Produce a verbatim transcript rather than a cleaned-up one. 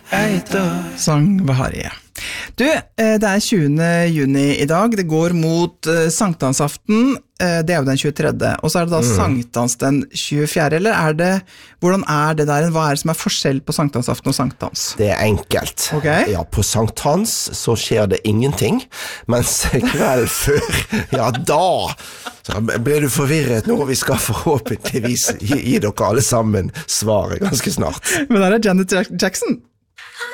Eito, sang Baharie. Du, det er tjuende juni i dag, det går mot sankthansaften, det er jo den tjuetredje, og så er det da mm. sankthans den tjuefjerde, eller er det, hvordan er det der, hva er det som er forskjell på sankthansaften og sanktthans? Det er enkelt. Okay. Ja, på sanktthans så skjer det ingenting, mens kveld før, ja da, så ble du forvirret nå, vi skal forhåpentligvis gi, gi dere alle sammen svaret ganske snart. Men der er Janet Jackson.